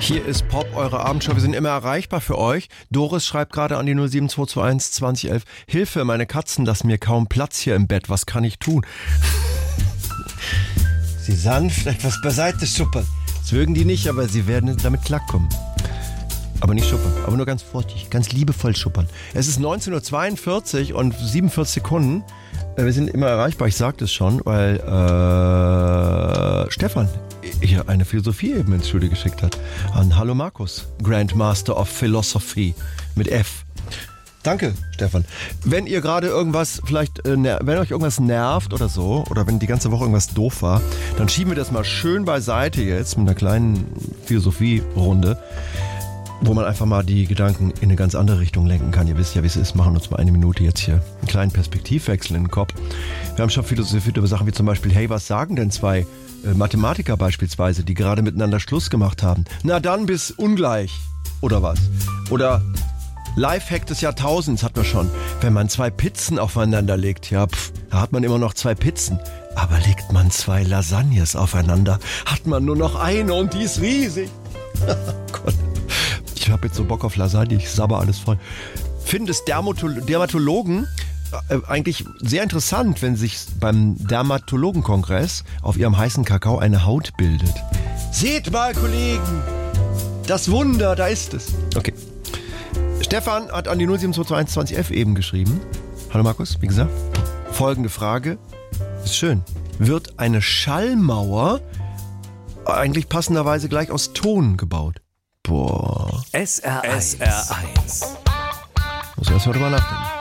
Hier ist Pop, eure Abendshow. Wir sind immer erreichbar für euch. Doris schreibt gerade an die 07221 2011. Hilfe, meine Katzen lassen mir kaum Platz hier im Bett. Was kann ich tun? Sie sanft etwas beiseite schuppern. Das mögen die nicht, aber sie werden damit klarkommen. Aber nicht schuppern, aber nur ganz vorsichtig, ganz liebevoll schuppern. Es ist 19:42 und 47 Sekunden. Wir sind immer erreichbar, ich sagte es schon, weil Stefan hier eine Philosophie eben ins Studio geschickt hat. An Hallo Markus, Grandmaster of Philosophy mit F. Danke, Stefan. Wenn ihr gerade irgendwas, vielleicht, wenn euch irgendwas nervt oder so, oder wenn die ganze Woche irgendwas doof war, dann schieben wir das mal schön beiseite jetzt mit einer kleinen Philosophie-Runde, wo man einfach mal die Gedanken in eine ganz andere Richtung lenken kann. Ihr wisst ja, wie es ist. Machen uns mal eine Minute jetzt hier einen kleinen Perspektivwechsel in den Kopf. Wir haben schon philosophiert über Sachen wie zum Beispiel, hey, was sagen denn zwei Mathematiker beispielsweise, die gerade miteinander Schluss gemacht haben? Na dann bis ungleich. Oder was? Oder Lifehack des Jahrtausends hat man schon. Wenn man zwei Pizzen aufeinander legt, ja, da hat man immer noch zwei Pizzen. Aber legt man zwei Lasagnes aufeinander, hat man nur noch eine und die ist riesig. Gott. Ich habe jetzt so Bock auf Lasagne, ich sabber alles voll. Finde es Dermatologen eigentlich sehr interessant, wenn sich beim Dermatologenkongress auf ihrem heißen Kakao eine Haut bildet. Seht mal, Kollegen, das Wunder, da ist es. Okay. Stefan hat an die 07221 2011 eben geschrieben. Hallo Markus, wie gesagt, folgende Frage. Ist schön. Wird eine Schallmauer eigentlich passenderweise gleich aus Ton gebaut? Boah. SR1. Muss ich erst mal drüber nachdenken.